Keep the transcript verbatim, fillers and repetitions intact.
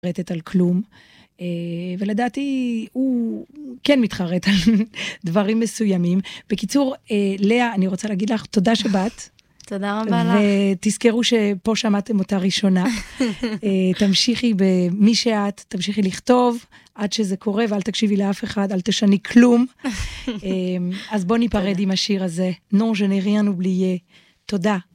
מתחרטת על כלום, ולדעתי הוא כן מתחרט על דברים מסוימים. בקיצור, לאה, אני רוצה להגיד לך, תודה שבאת. תודה רבה לך. ותזכרו שפה שמעתם אותה ראשונה. תמשיכי במי שאת, תמשיכי לכתוב, עד שזה קורה, ואל תקשיבי לאף אחד, אל תשני כלום. אז בוא ניפרד עם השיר הזה. Non, je n'ai rien oublié. תודה.